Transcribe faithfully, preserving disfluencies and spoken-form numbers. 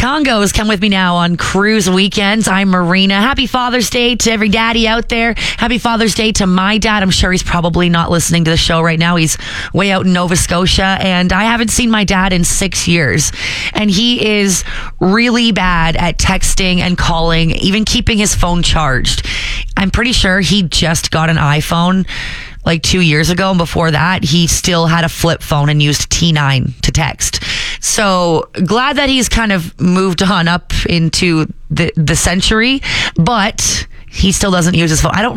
Congos, come with me now on cruise weekends. I'm Marina. Happy Father's Day to every daddy out there. Happy Father's Day to my dad. I'm sure he's probably not listening to the show right now. He's way out in Nova Scotia, and I haven't seen my dad in six years. And he is really bad at texting and calling, even keeping his phone charged. I'm pretty sure he just got an iPhone like two years ago, and before that he still had a flip phone and used T nine to text. So glad that he's kind of moved on up into the the century, but he still doesn't use his phone. I don't